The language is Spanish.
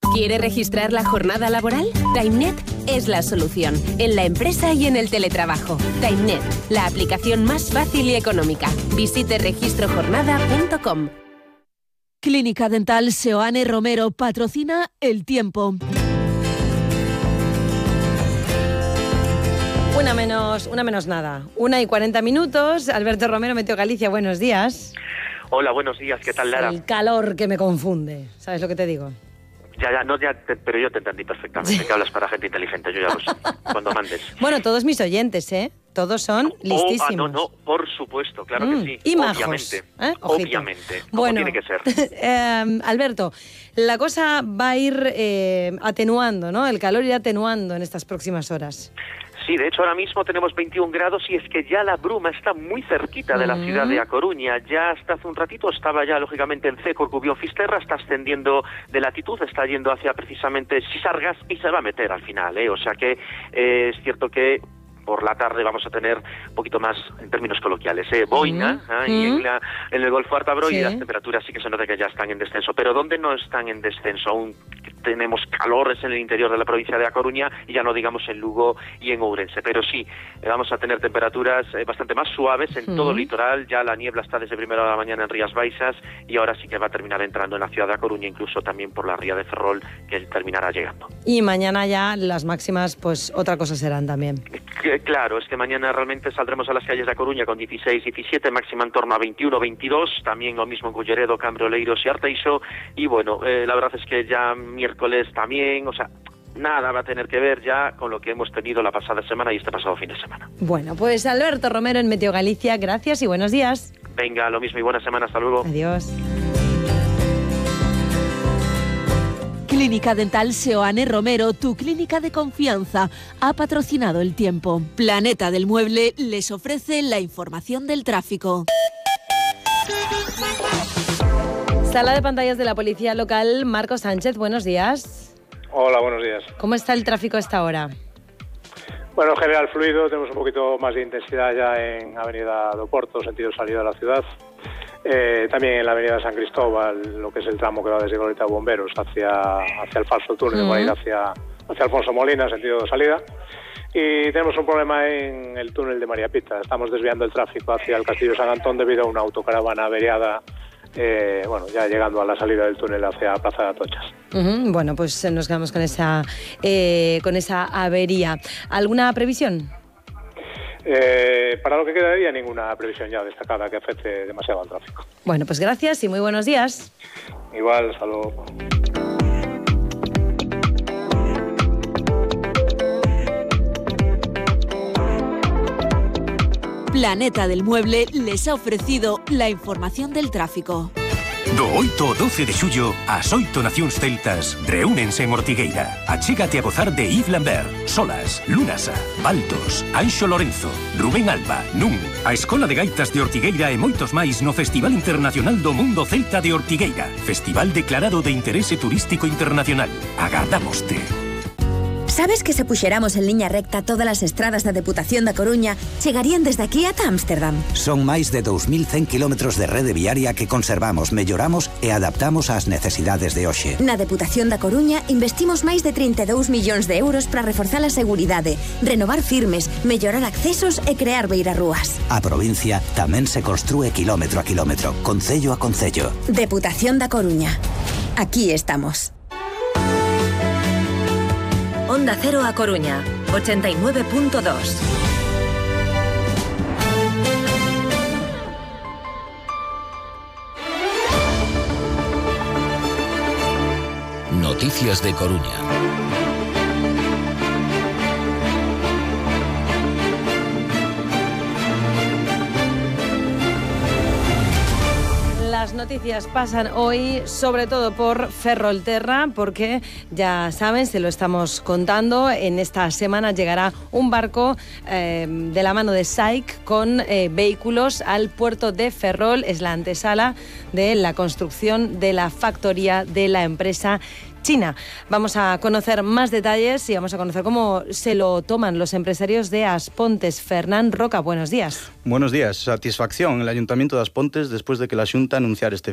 ¿Quiere registrar la jornada laboral? TimeNet es la solución, en la empresa y en el teletrabajo. TimeNet, la aplicación más fácil y económica. Visite registrojornada.com. Clínica Dental Seoane Romero patrocina El Tiempo. Una menos nada. 1:40. Alberto Romero, Meteo Galicia, buenos días. Hola, buenos días, ¿qué tal, Lara? El calor que me confunde, ¿sabes lo que te digo? Pero yo te entendí perfectamente, que hablas para gente inteligente, yo ya lo sé, cuando mandes. Bueno, todos mis oyentes, ¿eh? Todos son listísimos. No, por supuesto, claro que sí. Y obviamente, majos, obviamente, como bueno, tiene que ser. Alberto, la cosa va a ir atenuando, ¿no? El calor irá atenuando en estas próximas horas. Sí, de hecho ahora mismo tenemos 21 grados y es que ya la bruma está muy cerquita de la ciudad de A Coruña. Ya hasta hace un ratito estaba ya lógicamente en C, Corcubión, Fisterra, está ascendiendo de latitud, está yendo hacia precisamente Sisargas y se va a meter al final, ¿eh? O sea que es cierto que por la tarde vamos a tener un poquito más, en términos coloquiales, boina, y en el Golfo Ártabro, y las temperaturas sí que se nota que ya están en descenso. Pero ¿dónde no están en descenso? Aún tenemos calores en el interior de la provincia de A Coruña, y ya no digamos en Lugo y en Ourense. Pero sí, vamos a tener temperaturas bastante más suaves en todo el litoral. Ya la niebla está desde primera hora de la mañana en Rías Baixas, y ahora sí que va a terminar entrando en la ciudad de A Coruña, incluso también por la ría de Ferrol, que terminará llegando. Y mañana ya las máximas, pues otra cosa serán también. Claro, es que mañana realmente saldremos a las calles de A Coruña con 16, 17, máxima en torno a 21, 22, también lo mismo en Culleredo, Cambre, Oleiros y Arteixo, y bueno, la verdad es que ya miércoles también, o sea, nada va a tener que ver ya con lo que hemos tenido la pasada semana y este pasado fin de semana. Bueno, pues Alberto Romero en Meteo Galicia, gracias y buenos días. Venga, lo mismo y buena semana, hasta luego. Adiós. Clínica Dental Seoane Romero, tu clínica de confianza, ha patrocinado El Tiempo. Planeta del Mueble les ofrece la información del tráfico. Sala de pantallas de la Policía Local, Marco Sánchez, buenos días. Hola, buenos días. ¿Cómo está el tráfico a esta hora? Bueno, en general fluido, tenemos un poquito más de intensidad ya en Avenida do Porto, sentido salida de la ciudad. También en la avenida San Cristóbal, lo que es el tramo que va desde Glorieta de Bomberos hacia el falso túnel, para ir hacia Alfonso Molina, sentido de salida. Y tenemos un problema en el túnel de María Pita. Estamos desviando el tráfico hacia el Castillo San Antón debido a una autocaravana averiada, ya llegando a la salida del túnel hacia Plaza de Atochas. Bueno, pues nos quedamos con esa avería. ¿Alguna previsión? Para lo que queda de día, ninguna previsión ya destacada que afecte demasiado al tráfico. Bueno, pues gracias y muy buenos días. Igual, hasta luego. Planeta del Mueble les ha ofrecido la información del tráfico. Do 8 ao 12 de xullo, as 8 nacións celtas reúnense en Ortigueira. Achégate a gozar de Yves Lambert, Solas, Lunasa, Baltos, Anxo Lorenzo, Rubén Alba, Nun, a Escola de Gaitas de Ortigueira e moitos máis no Festival Internacional do Mundo Celta de Ortigueira. Festival declarado de interese turístico internacional. Agardámoste. Sabes que se puxeramos en liña recta todas as estradas da Deputación da Coruña chegarían desde aquí ata Ámsterdam? Son máis de 2.100 kilómetros de rede viaria que conservamos, melloramos e adaptamos ás necesidades de hoxe. Na Deputación da Coruña investimos máis de 32 millóns de euros para reforzar a seguridade, renovar firmes, mellorar accesos e crear beirarrúas. A provincia tamén se construe kilómetro a kilómetro, concello a concello. Deputación da Coruña. Aquí estamos. Onda Cero A Coruña, 89.2. Noticias de Coruña. Las noticias pasan hoy sobre todo por Ferrolterra, porque ya saben, se lo estamos contando, en esta semana llegará un barco de la mano de SAIC con vehículos al puerto de Ferrol. Es la antesala de la construcción de la factoría de la empresa china. Vamos a conocer más detalles y vamos a conocer cómo se lo toman los empresarios de As Pontes. Fernán Roca, buenos días. Buenos días. Satisfacción en el Ayuntamiento de As Pontes después de que la Xunta anunciara este